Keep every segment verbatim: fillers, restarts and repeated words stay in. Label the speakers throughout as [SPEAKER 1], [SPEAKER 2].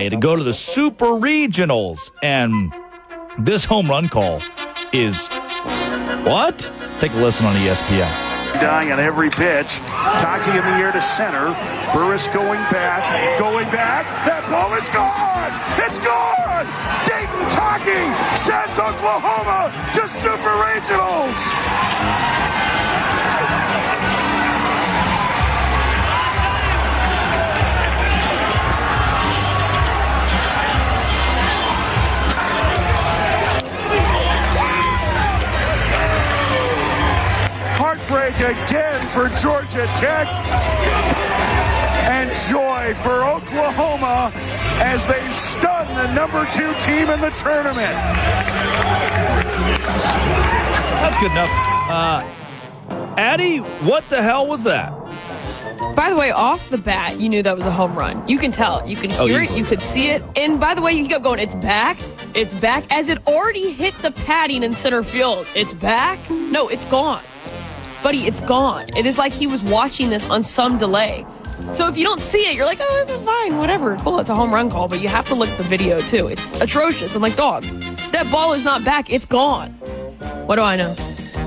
[SPEAKER 1] today to go to the Super Regionals. And this home run call is what? Take a listen on E S P N.
[SPEAKER 2] Dying on every pitch. Taki in the air to center. Burris going back. Going back. That ball is gone. It's gone. Dayton Taki sends Oklahoma to Super Regionals. Heartbreak again for Georgia Tech, and joy for Oklahoma as they stun the number two team in the tournament.
[SPEAKER 1] That's good enough. Uh, Addie, what the hell was that?
[SPEAKER 3] By the way, off the bat, you knew that was a home run. You can tell. You can hear
[SPEAKER 1] oh,
[SPEAKER 3] it. You could see it. And by the way, you kept going, it's back. It's back. As it already hit the padding in center field. It's back. No, it's gone. Buddy, it's gone. It is like he was watching this on some delay. So if you don't see it, you're like, oh, this is fine, whatever. Cool, it's a home run call, but you have to look at the video, too. It's atrocious. I'm like, dog, that ball is not back. It's gone. What do I know?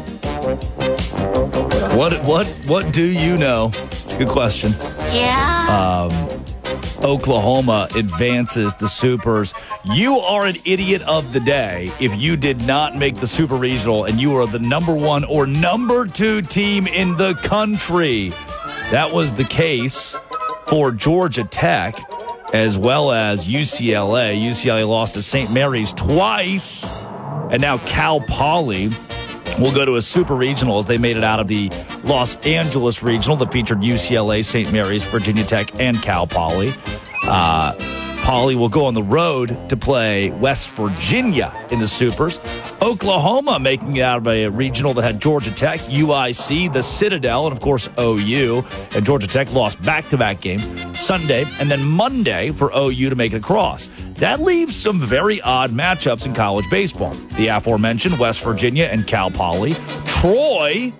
[SPEAKER 1] What what what do you know? It's a good question.
[SPEAKER 4] Yeah.
[SPEAKER 1] Um, Oklahoma advances the Supers. You are an idiot of the day if you did not make the Super Regional and you are the number one or number two team in the country. That was the case for Georgia Tech as well as U C L A. U C L A lost to Saint Mary's twice, and now Cal Poly will go to a Super Regional as they made it out of the Los Angeles Regional that featured U C L A, Saint Mary's, Virginia Tech, and Cal Poly. Uh, Poly will go on the road to play West Virginia in the Supers. Oklahoma making it out of a regional that had Georgia Tech, U I C, the Citadel, and of course O U. And Georgia Tech lost back-to-back games Sunday and then Monday for O U to make it across. That leaves some very odd matchups in college baseball. The aforementioned West Virginia and Cal Poly. Troy,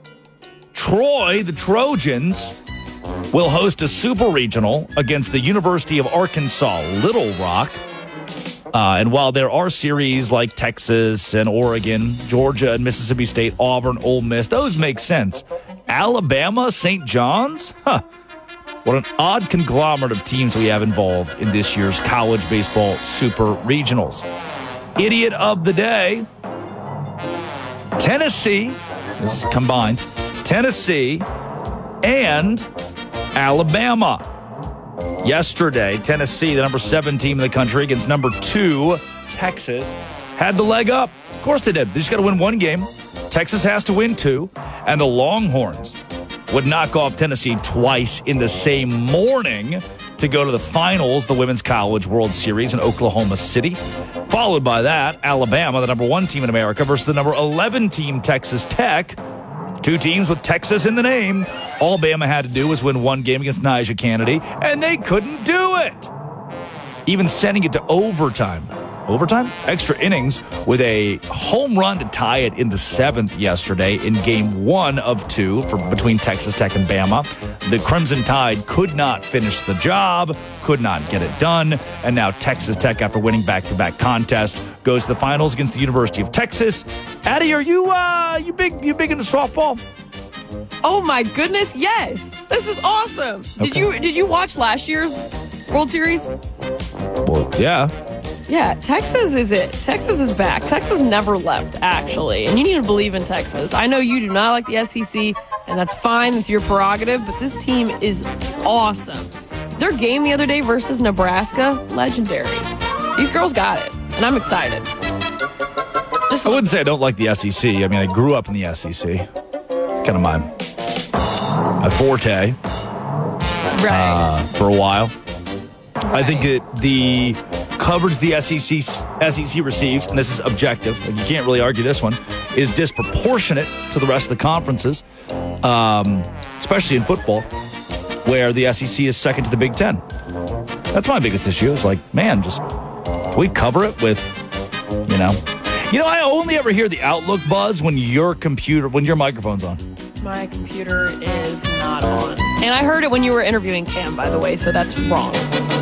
[SPEAKER 1] Troy, the Trojans, will host a Super Regional against the University of Arkansas Little Rock. Uh, and while there are series like Texas and Oregon, Georgia and Mississippi State, Auburn, Ole Miss, those make sense. Alabama, Saint John's? Huh. What an odd conglomerate of teams we have involved in this year's college baseball Super Regionals. Idiot of the day, Tennessee, this is combined, Tennessee and Alabama. Yesterday, Tennessee, the number seven team in the country, against number two, Texas, had the leg up. Of course they did. They just got to win one game. Texas has to win two. And the Longhorns would knock off Tennessee twice in the same morning to go to the finals, the Women's College World Series in Oklahoma City. Followed by that, Alabama, the number one team in America, versus the number eleven team, Texas Tech. Two teams with Texas in the name. All Bama had to do was win one game against Nyjah Kennedy, and they couldn't do it. Even sending it to overtime. Overtime? Extra innings with a home run to tie it in the seventh yesterday in game one of two for between Texas Tech and Bama. The Crimson Tide could not finish the job, could not get it done, and now Texas Tech, after winning back-to-back contests, goes to the finals against the University of Texas. Addie, are you uh, you big you big into softball?
[SPEAKER 3] Oh my goodness, yes. This is awesome. Did
[SPEAKER 1] Okay.
[SPEAKER 3] you did you watch last year's World Series?
[SPEAKER 1] Well, yeah.
[SPEAKER 3] Yeah, Texas is it. Texas is back. Texas never left, actually. And you need to believe in Texas. I know you do not like the S E C, and that's fine. It's your prerogative. But this team is awesome. Their game the other day versus Nebraska, legendary. These girls got it, and I'm excited. Just
[SPEAKER 1] I wouldn't say I don't like the S E C. I mean, I grew up in the S E C. It's kind of my, my forte
[SPEAKER 3] right.
[SPEAKER 1] uh, for a while.
[SPEAKER 3] right.
[SPEAKER 1] I think that the coverage the S E C S E C receives, and this is objective, and you can't really argue this one, is disproportionate to the rest of the conferences, um, especially in football, where the S E C is second to the Big Ten. That's my biggest issue. It's like, man, just can we cover it with, you know. You know, I only ever hear the Outlook buzz when your computer, when your microphone's on.
[SPEAKER 3] My computer is not on. And I heard it when you were interviewing Cam, by the way, so that's wrong.